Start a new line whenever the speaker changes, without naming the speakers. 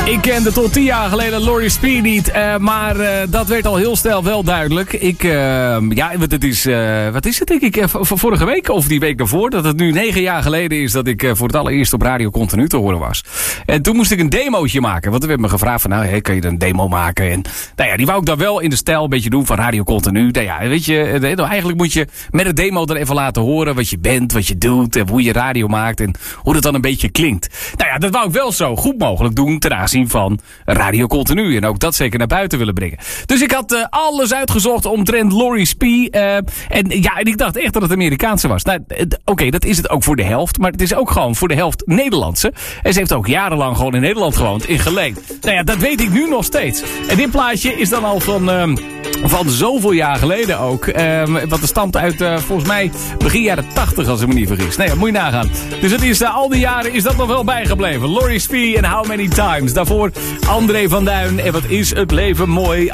Ik kende tot 10 jaar geleden Laurie Spee niet, maar dat werd al heel snel wel duidelijk. Wat is het denk ik, vorige week of die week daarvoor, dat het nu 9 jaar geleden is dat ik voor het allereerst op Radio Continu te horen was. En toen moest ik een demootje maken, want er werd me gevraagd van, kan je een demo maken? En die wou ik dan wel in de stijl een beetje doen van Radio Continu. Weet je, eigenlijk moet je met een demo er even laten horen wat je bent, wat je doet en hoe je radio maakt en hoe dat dan een beetje klinkt. Dat wou ik wel zo goed mogelijk doen ten aanzien van Radio Continu. En ook dat zeker naar buiten willen brengen. Dus ik had alles uitgezocht omtrent Laurie Spee. En ik dacht echt dat het Amerikaanse was. Oké, dat is het ook voor de helft. Maar het is ook gewoon voor de helft Nederlandse. En ze heeft ook jarenlang gewoon in Nederland gewoond. In Geleen. Dat weet ik nu nog steeds. En dit plaatje is dan al van zoveel jaar geleden ook. Want het stamt uit volgens mij begin jaren 80 als ik me niet vergis. Moet je nagaan. Dus het is al die jaren is dat nog wel bijgebleven. Laurie Spee en How Many Times. Daarvoor André van Duin en wat is het leven mooi.